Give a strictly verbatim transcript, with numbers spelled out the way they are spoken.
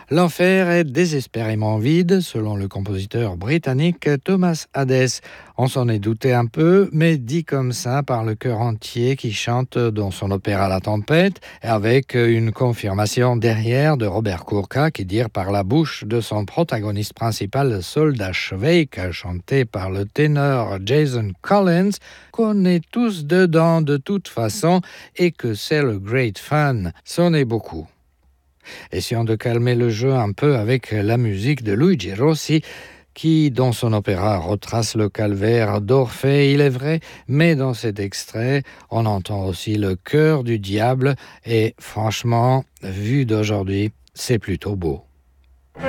L'enfer est désespérément vide, selon le compositeur britannique Thomas Hadès. On s'en est douté un peu, mais dit comme ça par le chœur entier qui chante dans son opéra La Tempête, avec une confirmation derrière de Robert Kurka qui dit par la bouche de son protagoniste principal, Soldat Schweik, chanté par le ténor Jason Collins, qu'on est tous dedans de toute façon et que c'est le great fan. C'en est beaucoup. Essayons de calmer le jeu un peu avec la musique de Luigi Rossi, qui, dans son opéra, retrace le calvaire d'Orphée, il est vrai, mais dans cet extrait, on entend aussi le cœur du diable, et franchement, vu d'aujourd'hui, c'est plutôt beau.